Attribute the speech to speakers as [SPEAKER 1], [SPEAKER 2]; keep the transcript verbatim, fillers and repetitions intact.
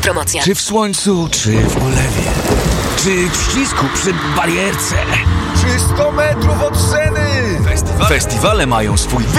[SPEAKER 1] promocja.
[SPEAKER 2] Czy w słońcu, czy w ulewie, czy w ścisku przy barierce,
[SPEAKER 3] Czy sto metrów od sceny?
[SPEAKER 2] Festiwale mają swój